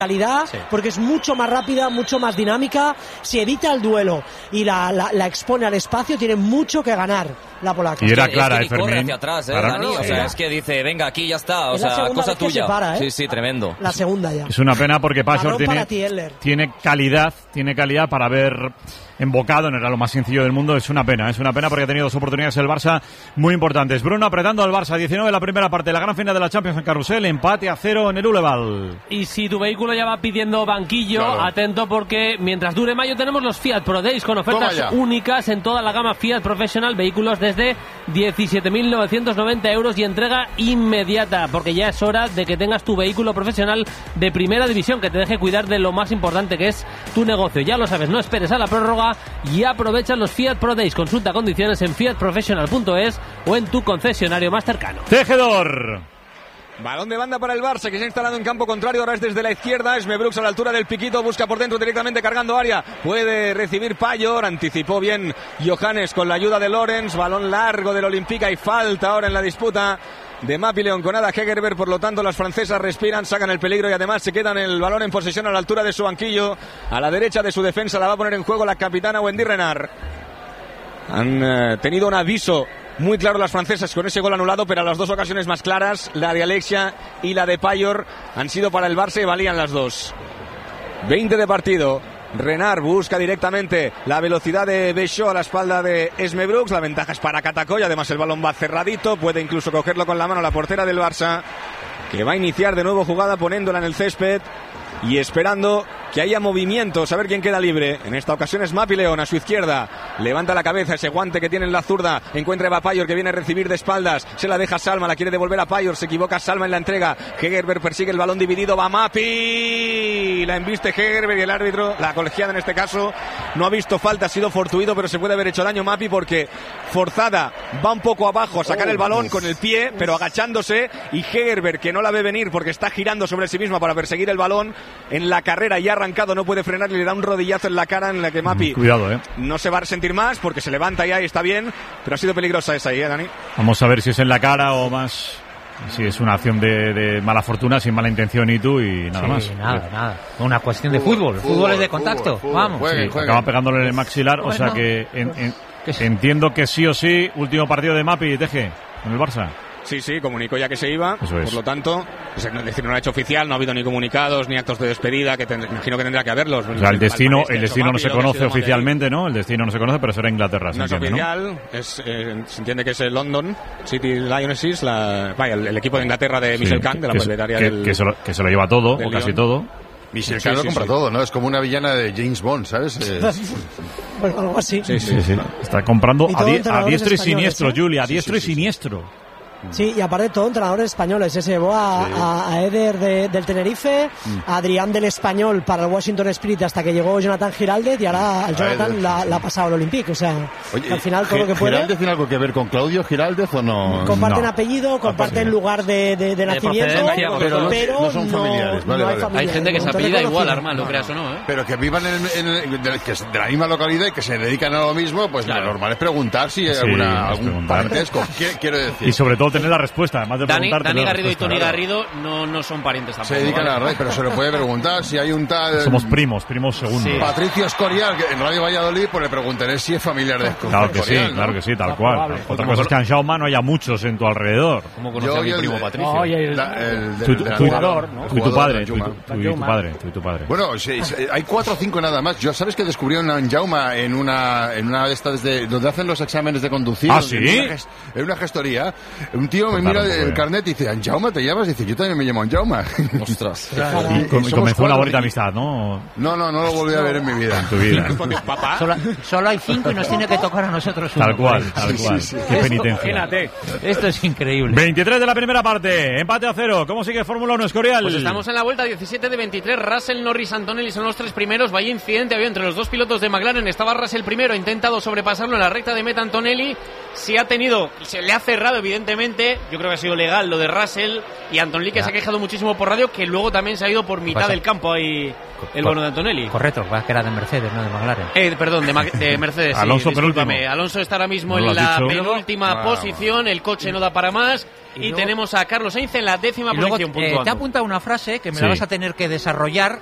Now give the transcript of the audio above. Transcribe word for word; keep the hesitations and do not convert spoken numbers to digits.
calidad, sí. porque es mucho más rápida, mucho más dinámica, si evita el duelo y la, la, la expone al espacio, tiene mucho que ganar la polaca. Y era es que, clara, es que eh, Fermín. corre hacia atrás, eh, Dani, o sea, es que dice, venga, aquí ya está, o es sea, cosa tuya. Para, ¿eh? Sí, sí, tremendo. La segunda ya. Es una pena porque Pajor tiene, ti, tiene calidad, tiene calidad para haber embocado, no era lo más sencillo del mundo, es una pena, es una pena porque ha tenido dos oportunidades el Barça muy importantes. Bruno apretando al Barça, diecinueve de la primera parte, la gran final de la Champions en Carrusel, empate a cero en el Uleval. Y si tu vehículo ya va pidiendo banquillo, claro. atento porque mientras dure mayo tenemos los Fiat Pro Days con ofertas únicas en toda la gama Fiat Professional, vehículos desde diecisiete mil novecientos noventa euros y entrega inmediata, porque ya es hora de que tengas tu vehículo profesional de primera división, que te deje cuidar de lo más importante que es tu negocio. Ya lo sabes, no esperes a la prórroga y aprovecha los Fiat Pro Days. Consulta condiciones en fiat professional punto es o en tu concesionario más cercano. Tejedor. Balón de banda para el Barça, que se ha instalado en campo contrario, ahora es desde la izquierda, Esme Brooks a la altura del piquito, busca por dentro directamente cargando área, puede recibir Pajor, anticipó bien Johannes con la ayuda de Lorenz, balón largo del Olympique y falta ahora en la disputa de Mapi Leonconada Hegerberg, por lo tanto las francesas respiran, sacan el peligro y además se quedan el balón en posesión a la altura de su banquillo, a la derecha de su defensa la va a poner en juego la capitana Wendy Renard. Han eh, tenido un aviso muy claro las francesas con ese gol anulado, pero las dos ocasiones más claras, la de Alexia y la de Pajor, han sido para el Barça y valían las dos. veinte de partido. Renard busca directamente la velocidad de Béchot a la espalda de Esme Brooks, la ventaja es para Catacoy, además el balón va cerradito, puede incluso cogerlo con la mano la portera del Barça, que va a iniciar de nuevo jugada poniéndola en el césped y esperando que haya movimientos, a ver quién queda libre. En esta ocasión es Mapi León a su izquierda, levanta la cabeza, ese guante que tiene en la zurda, encuentra a Eva Pajor que viene a recibir de espaldas, se la deja Salma, la quiere devolver a Pajor, se equivoca Salma en la entrega, Hegerberg persigue el balón dividido, va Mapi, la embiste Hegerberg y el árbitro, la colegiada en este caso, no ha visto falta, ha sido fortuito, pero se puede haber hecho daño Mapi porque forzada, va un poco abajo a sacar el balón con el pie, pero agachándose, y Hegerberg, que no la ve venir porque está girando sobre sí misma para perseguir el balón, en la carrera ya arrancado, no puede frenar y le da un rodillazo en la cara en la que Mapi Cuidado, eh. no se va a resentir más porque se levanta ya y está bien, pero ha sido peligrosa esa ahí, ¿eh, Dani? Vamos a ver si es en la cara o más si es una acción de, de mala fortuna, sin mala intención y tú y nada sí, más. Nada, nada. Una cuestión de fútbol. Fútbol, fútbol es de contacto. Fútbol, fútbol. Vamos. Jueguen, sí, jueguen. Acaba pegándole en el maxilar, bueno, o sea que en, en, entiendo que sí o sí, último partido de Mapi, Teje, en el Barça. Sí, sí, comunicó ya que se iba, Eso es. Por lo tanto, es decir, no lo ha hecho oficial, no ha habido ni comunicados, ni actos de despedida, que ten, imagino que tendrá que haberlos. O sea, el destino, el destino no se conoce oficialmente, ¿no? El destino no se conoce, pero será Inglaterra, se no entiende, es oficial, ¿no? es, eh, se entiende que es el London City Lionesses, la, vaya, el, el equipo de Inglaterra de Michel sí, Kahn, de la propietaria que, del... Que se, lo, que se lo lleva todo, o casi todo. Michel sí, Kahn lo sí, compra sí. todo, ¿no? Es como una villana de James Bond, ¿sabes? Bueno, algo así. Sí, sí, sí, sí. Está comprando a, di a diestro y siniestro, ¿eh? Julia, a diestro sí, sí, sí, y siniestro. Sí, y aparte todo entrenadores españoles. Se llevó a, sí. a, a Eder de, del Tenerife, mm. a Adrián del Español para el Washington Spirit hasta que llegó Jonathan Giraldez y ahora al Jonathan la, la ha pasado al Olympique. O sea, Oye, al final todo lo que puede. ¿Giraldez tiene algo que ver con Claudio Giraldez o no? Comparten no. apellido, comparten no. lugar de, de, de, de nacimiento, pero, no, pero no son familiares. No, vale, no hay, vale. familia, hay gente que se apellida igual, Armand, lo creas o no, ¿eh? Pero que vivan en, en, en, de, que de la misma localidad y que se dedican a lo mismo, pues claro. Lo normal es preguntar si hay sí, alguna, algún parentesco. Quiero decir. Y sobre todo tener la respuesta. De Dani, Dani Garrido y Tony Garrido no, no son parientes tampoco. Se dedican ¿vale? a la radio, pero se le puede preguntar si hay un tal... Somos primos, primos segundos. Sí. Patricio Escorial, que en Radio Valladolid, pues le preguntaré si es familiar de Claro que Escorial, sí, ¿no? claro que sí, tal cual. Probable. Otra cosa es que en Jaume no haya muchos en tu alrededor. ¿Cómo conoces a mi primo de, Patricio? No, el, la, el, tú, tú, tú, jugador, ¿no? Tú y tu padre, tú y tu padre, tú y tu padre. Bueno, sí, sí, hay cuatro o cinco nada más. Yo, ¿sabes que descubrieron a Jaume en una, en una de estas de, donde hacen los exámenes de conducir? ¿Ah, sí? En una, en una gestoría. Un tío me mira el carnet y dice, ¿Jaume te llamas? Y dice, yo también me llamo Jaume. Ostras. Claro. Y, y, y comenzó una bonita amistad, ¿no? No, no, no lo volví a ver en mi vida. En tu vida. Solo, solo hay cinco y nos tiene que tocar a nosotros uno. Tal cual, tal cual. Sí, sí, sí. Qué penitencia. Imagínate. Esto es increíble. veintitrés de la primera parte, empate a cero. ¿Cómo sigue Fórmula uno, Escorial? Pues estamos en la vuelta diecisiete de veintitrés. Russell, Norris, Antonelli son los tres primeros. Vaya incidente había entre los dos pilotos de McLaren. Estaba Russell primero, ha intentado sobrepasarlo en la recta de meta. Antonelli se ha tenido, se le ha cerrado evidentemente. Yo creo que ha sido legal lo de Russell. Y Antonelli que ya. se ha quejado muchísimo por radio, que luego también se ha ido por mitad del campo ahí. el bono de Antonelli. Correcto, que era de Mercedes, no de McLaren. Eh, perdón, de, Ma de Mercedes. Alonso sí, penúltimo. Alonso está ahora mismo no en la dicho. penúltima Ah, posición, el coche no da para más. Y, y luego, tenemos a Carlos Sainz en la décima y luego, posición. Eh, te ha apuntado una frase que me sí. la vas a tener que desarrollar